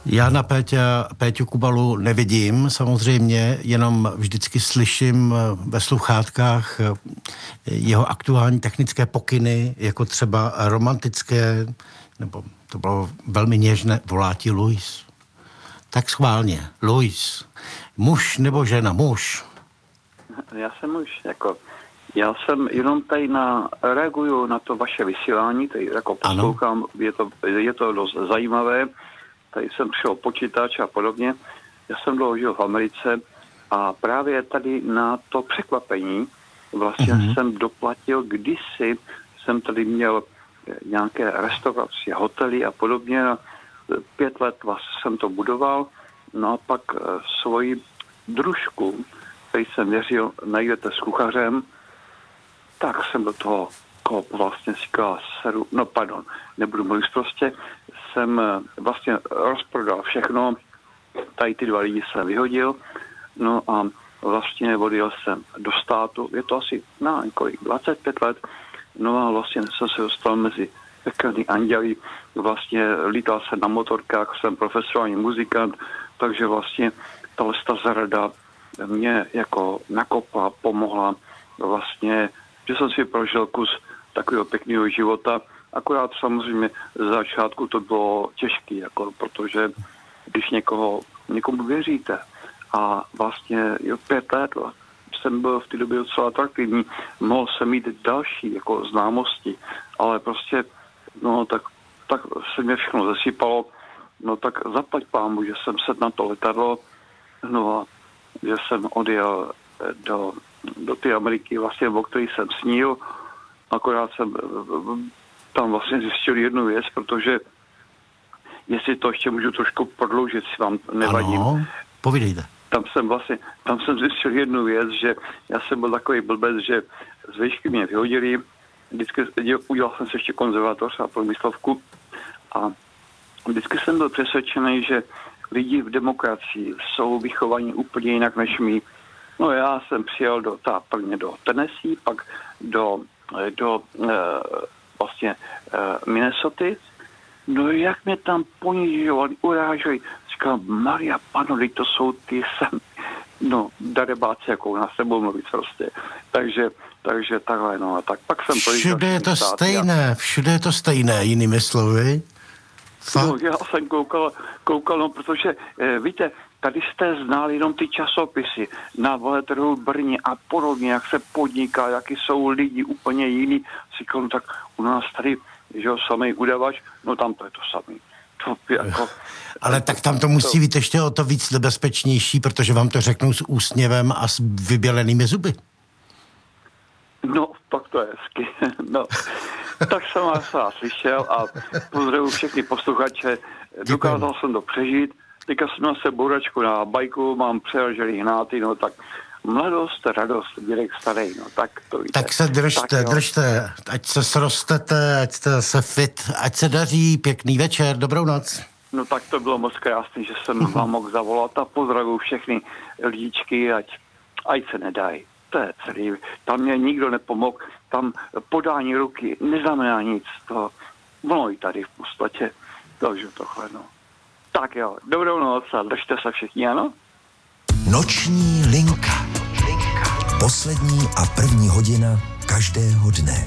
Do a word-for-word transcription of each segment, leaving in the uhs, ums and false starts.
Já na Péťa, Péťu Kubalu nevidím samozřejmě, jenom vždycky slyším ve sluchátkách jeho aktuální technické pokyny, jako třeba romantické, nebo to bylo velmi něžné, volá ti Luis. Tak schválně, Luis. Muž nebo žena? Muž. Já jsem muž, jako... Já jsem jenom tady na, reaguju na to vaše vysílání, tady jako poslouchám, je to, je to dost zajímavé. Tady jsem přišel počítač a podobně. Já jsem dlouho žil v Americe a právě tady na to překvapení vlastně mm-hmm. jsem doplatil, kdysi jsem tady měl nějaké restaurace, hotely a podobně. Pět let vlastně jsem to budoval, no a pak svoji družku, který jsem věřil, najdete s kuchařem, tak jsem do toho kop vlastně říkal, seru, no pardon, nebudu mluvit prostě, jsem vlastně rozprodal všechno, tady ty dva lidi jsem vyhodil, no a vlastně odjel jsem do státu, je to asi na kolik, dvacet pět let, no a vlastně jsem se dostal mezi pekelný anděli, vlastně lítal jsem na motorkách, jsem profesionální muzikant, takže vlastně tahle ta zarada mě jako nakopla, pomohla vlastně, že jsem si prožil kus takového pěkného života, akorát samozřejmě z začátku to bylo těžké, jako, protože když někoho, někomu věříte a vlastně jo, pět let jsem byl v té době docela atraktivní, mohl jsem mít další jako známosti, ale prostě no tak, tak se mě všechno zasypalo, no tak zaplať pámu, že jsem sedl na to letadlo, no a že jsem odjel do, do té Ameriky, vlastně o který jsem snil, akorát jsem tam vlastně zjistil jednu věc, protože jestli to ještě můžu trošku prodloužit, si vám nevadím. Ano, povídejte. Tam jsem vlastně, tam jsem zjistil jednu věc, že já jsem byl takový blbec, že z výšky mě vyhodili, vždycky udělal jsem se ještě konzervatoř a průmyslovku a vždycky jsem byl přesvědčený, že lidi v demokracii jsou vychovaní úplně jinak než my. No já jsem přijel do, ta, prvně do Tennessee, pak do, do e, vlastně e, Minnesota. No jak mě tam ponižovali, uráželi. Říkal, Maria Pano, to jsou ty sem, no darebáci, jako u nás sebou mluvit prostě. Takže, takže takhle, no a tak pak jsem... Všude je to stejné, všude je to stejné, jinými slovy. No, já jsem koukal, koukal, no, protože, eh, víte, tady jste znali jenom ty časopisy na veletrhu v Brně a podobně, jak se podniká, jaký jsou lidi úplně jiný. Říkal, no tak u nás tady, že jo, samý udavač, no tam to je to samý. To jako, ale tak tam to musí být ještě o to víc nebezpečnější, protože vám to řeknou s úsměvem a s vybělenými zuby. No, tak to je hezky. No, tak jsem vás slyšel a pozdravuji všechny posluchače. Dokázal jsem to přežít. Teďka jsem na se bouračku na bajku, mám přeražený hnáty, no tak mladost, radost, dědek starý, no tak to víte. Tak se držte, tak, držte, ať se srostete, ať jste se fit, ať se daří, pěkný večer, dobrou noc. No tak to bylo moc krásný, že jsem vám mohl zavolat a pozdravuji všechny lidičky, ať, ať se nedají. To je celý. Tam mě nikdo nepomohl, tam podání ruky neznamená nic. To ono i tady v podstatě. Takže tohle, no. Tak jo, dobrou noc a držte se všichni, ano? Noční linka. Poslední a první hodina každého dne.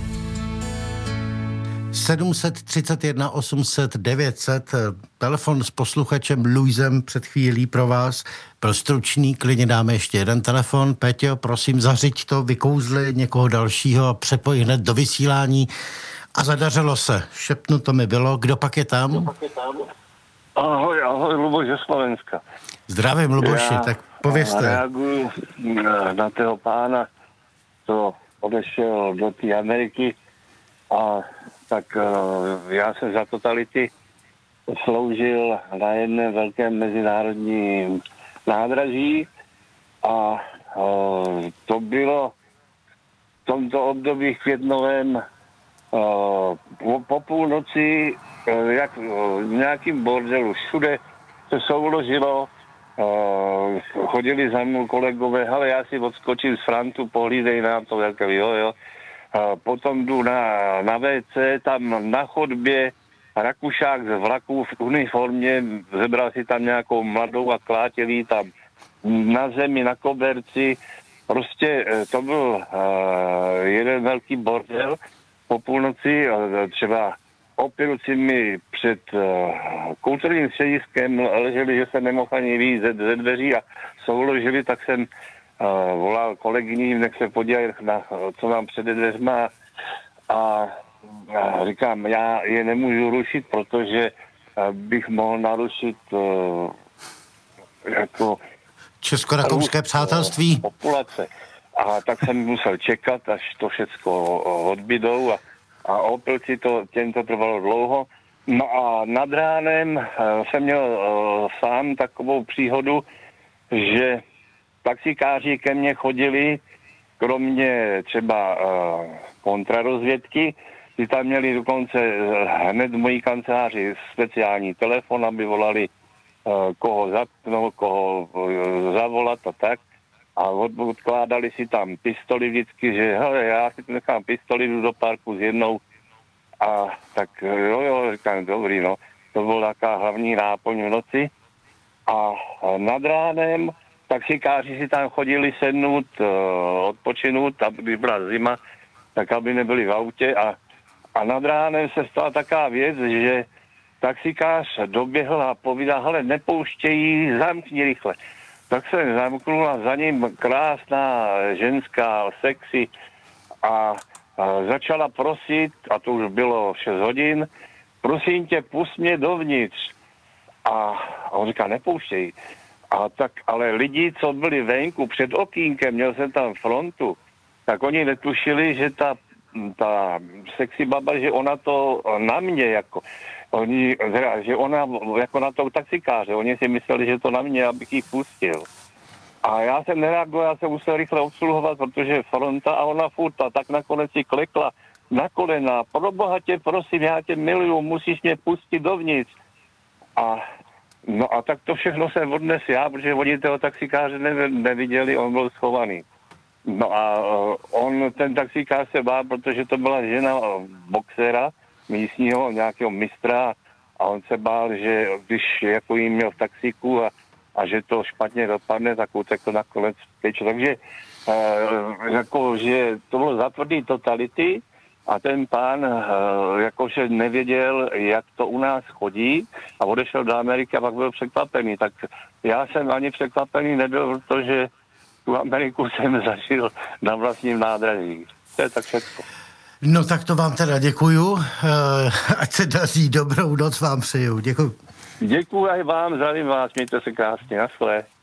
sedm tři jedna osm set devět set, telefon s posluchačem Luisem před chvílí pro vás. Byl stručný, klidně dáme ještě jeden telefon. Péťo, prosím, zařiď to, vykouzli někoho dalšího a přepoj hned do vysílání. A zadařilo se. Šepnuto mi bylo. Kdo pak je tam? Kdo pak je tam? Ahoj, ahoj, Luboš ze Slovenska. Zdravím, Luboši, tak povězte. Já reaguju na, na toho pána, co odešel do té Ameriky a tak uh, já jsem za totality sloužil na jedné velkém mezinárodním nádraží a uh, to bylo v tomto období květnovém uh, po, po půlnoci uh, jak uh, v nějakým bordelu. Všude se souložilo, uh, chodili za mnou kolegové, ale já si odskočím z frontu, pohlídej nám to, jak jo, jo. Potom jdu na, na vé cé, tam na chodbě Rakušák z vlaku v uniformě, zebral si tam nějakou mladou a klátělý tam na zemi, na koberci. Prostě to byl uh, jeden velký bordel po půlnoci, třeba opiluci mi před uh, kulturním střediskem leželi, že se nemohl ani víc ze, ze dveří a souložili, tak jsem uh, volal kolegyni, nech se podívají, na, co mám před dveřma a, a říkám, já je nemůžu rušit, protože uh, bych mohl narušit uh, jako česko-rakouské přátelství. Populace. A tak jsem musel čekat, až to všecko odbydou a, a opilci to, těm to trvalo dlouho. No a nad ránem uh, jsem měl uh, sám takovou příhodu, že taxikáři ke mně chodili, kromě třeba uh, kontrarozvědky, ty tam měli dokonce uh, hned v mojí kanceláři speciální telefon, aby volali koho zatknout, koho zavolat a tak. A odkládali si tam pistoli vždycky, že hele, já si tu nechám pistoli, jdu do parku s jednou. A tak jo, jo, říkám, dobrý, no. To byla taková hlavní náplň v noci. A nad ránem taxikáři si tam chodili sednout, odpočinout, aby byla zima, tak aby nebyli v autě. A, a nad ránem se stala taková věc, že taxikář doběhl a povídal, hele, nepouštějí, zamkni rychle. Tak jsem zamknul a za ním krásná ženská, sexy a, a začala prosit, a to už bylo šest hodin, prosím tě, pust mě dovnitř. A, a on říká, nepouštějí. A tak, ale lidi, co byli venku před okýnkem, měl jsem tam frontu, tak oni netušili, že ta, ta sexy baba, že ona to na mě jako... Oni, že ona jako na toho taxikáře, oni si mysleli, že to na mě, abych ji pustil. A já jsem nereagoval, já jsem musel rychle obsluhovat, protože fronta a ona furt a tak nakonec si klekla na kolena. Pro boha tě, prosím, já tě miluju, musíš mě pustit dovnitř. A no a tak to všechno jsem odnes já, protože oni toho taxikáře neviděli, on byl schovaný. No a on, ten taxikář se bál, protože to byla žena boxera, místního, nějakého mistra a on se bál, že když jako jim měl v taxíku a, a že to špatně dopadne, tak utekl nakonec pryč. Takže e, jako, že to bylo za tvrdý totality a ten pán e, jakože nevěděl, jak to u nás chodí a odešel do Ameriky a pak byl překvapený. Tak já jsem ani překvapený nebyl, protože tu Ameriku jsem zažil na vlastním nádraží. To je tak všechno. No tak to vám teda děkuju. Ať se daří, dobrou noc vám přeju. Děkuju. Děkuji aj vám, zdravím vás, mějte se krásně, naschle.